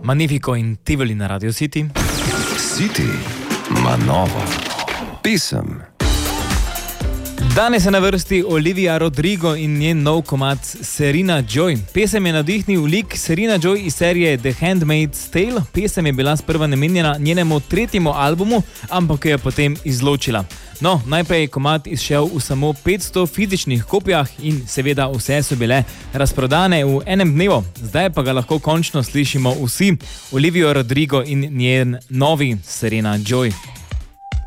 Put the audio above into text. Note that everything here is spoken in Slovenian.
Magnifico in Tivoli na Radio City. City, Manova, pesem. Danes je na vrsti Olivia Rodrigo in njen nov komad Serena Joy. Pesem je navdihnil lik Serena Joy iz serije The Handmaid's Tale. Pesem je bila sprva namenjena njenemu 3. albumu, ampak jo je potem izločila. No, najprej je komad izšel v samo 500 fizičnih kopijah in seveda vse so bile razprodane v enem dnevu. Zdaj pa ga lahko končno slišimo vsi. Olivia Rodrigo in njen novi Serena Joy.